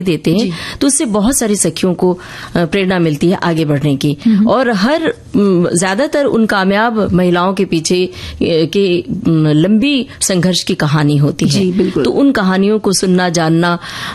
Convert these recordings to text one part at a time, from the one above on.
देते हैं तो उससे बहुत सारी सखियों को प्रेरणा मिलती है आगे बढ़ने की। और हर ज्यादातर उन कामयाब महिलाओं के पीछे के लंबी संघर्ष की कहानी होती है। तो उन कहानियों को सुनना, जानना,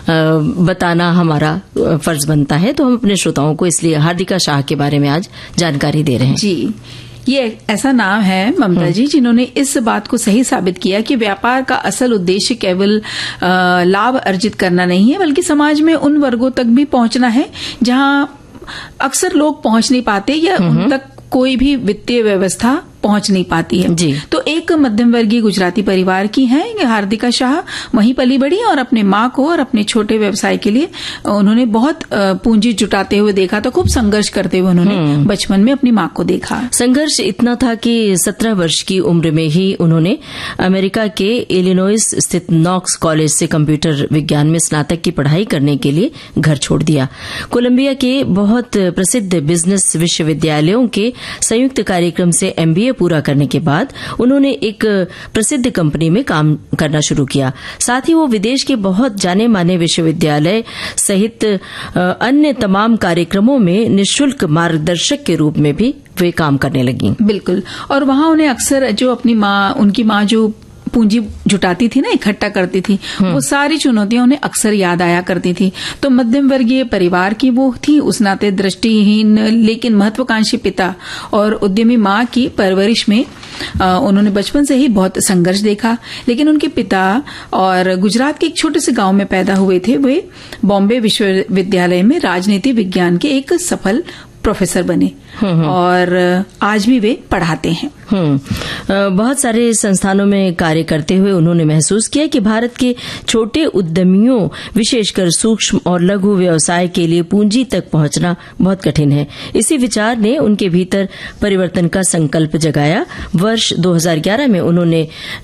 बताना हमारा फर्ज बनता है। तो हम अपने श्रोताओं को इसलिए हार्दिका शाह के बारे में आज जानकारी दे रहे हैं। जी, ये ऐसा नाम है ममता जी जिन्होंने इस बात को सही साबित किया कि व्यापार का असल उद्देश्य केवल लाभ अर्जित करना नहीं है, बल्कि समाज में उन वर्गों तक भी पहुंचना है जहां अक्सर लोग पहुंच नहीं पाते या उन तक कोई भी वित्तीय व्यवस्था पहुंच नहीं पाती है। जी। तो एक मध्यम वर्गीय गुजराती परिवार की हैं हार्दिका शाह, वहीं पली बढ़ी और अपने माँ को और अपने छोटे व्यवसाय के लिए उन्होंने बहुत पूंजी जुटाते हुए देखा। तो खूब संघर्ष करते हुए उन्होंने बचपन में अपनी माँ को देखा। संघर्ष इतना था कि 17 वर्ष की उम्र में ही उन्होंने अमेरिका के इलिनॉइस स्थित नॉक्स कॉलेज से कंप्यूटर विज्ञान में स्नातक की पढ़ाई करने के लिए घर छोड़ दिया। कोलंबिया के बहुत प्रसिद्ध बिजनेस विश्वविद्यालयों के संयुक्त कार्यक्रम से MBA पूरा करने के बाद उन्होंने एक प्रसिद्ध कंपनी में काम करना शुरू किया। साथ ही वो विदेश के बहुत जाने माने विश्वविद्यालय सहित अन्य तमाम कार्यक्रमों में निःशुल्क मार्गदर्शक के रूप में भी वे काम करने लगी। बिल्कुल। और वहां उन्हें अक्सर जो अपनी माँ, उनकी माँ जो पूंजी जुटाती थी ना, इकट्ठा करती थी, वो सारी चुनौतियां उन्हें अक्सर याद आया करती थी। तो मध्यम वर्गीय परिवार की वो थी, उस नाते दृष्टिहीन लेकिन महत्वाकांक्षी पिता और उद्यमी माँ की परवरिश में उन्होंने बचपन से ही बहुत संघर्ष देखा। लेकिन उनके पिता और गुजरात के एक छोटे से गांव में पैदा हुए थे। वे बॉम्बे विश्वविद्यालय में राजनीति विज्ञान के एक सफल प्रोफेसर बने और आज भी वे पढ़ाते हैं। बहुत सारे संस्थानों में कार्य करते हुए उन्होंने महसूस किया कि भारत के छोटे उद्यमियों, विशेषकर सूक्ष्म और लघु व्यवसाय के लिए पूंजी तक पहुंचना बहुत कठिन है। इसी विचार ने उनके भीतर परिवर्तन का संकल्प जगाया। वर्ष 2011 में उन्होंने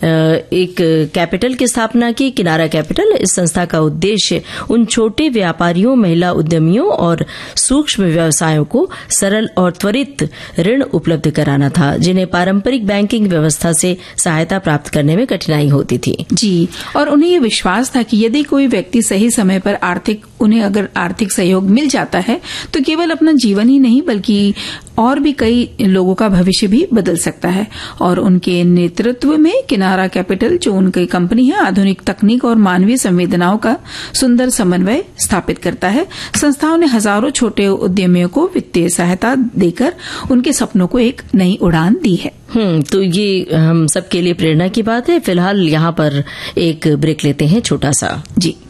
एक कैपिटल की स्थापना की, किनारा कैपिटल। इस संस्था का उद्देश्य उन छोटे व्यापारियों, महिला उद्यमियों और सूक्ष्म व्यवसायों को सरल और त्वरित ऋण उपलब्ध कराना था, जिन्हें पारंपरिक बैंकिंग व्यवस्था से सहायता प्राप्त करने में कठिनाई होती थी। जी, और उन्हें ये विश्वास था कि यदि कोई व्यक्ति सही समय पर उन्हें अगर आर्थिक सहयोग मिल जाता है तो केवल अपना जीवन ही नहीं बल्कि और भी कई लोगों का भविष्य भी बदल सकता है। और उनके नेतृत्व में किनारा कैपिटल, जो उनकी कंपनी है, आधुनिक तकनीक और मानवीय संवेदनाओं का सुंदर समन्वय स्थापित करता है। संस्थाओं ने हजारों छोटे उद्यमियों को वित्तीय सहायता देकर उनके सपनों को एक नई उड़ान दी है। तो ये हम सबके लिए प्रेरणा की बात है। फिलहाल यहाँ पर एक ब्रेक लेते हैं छोटा सा। जी।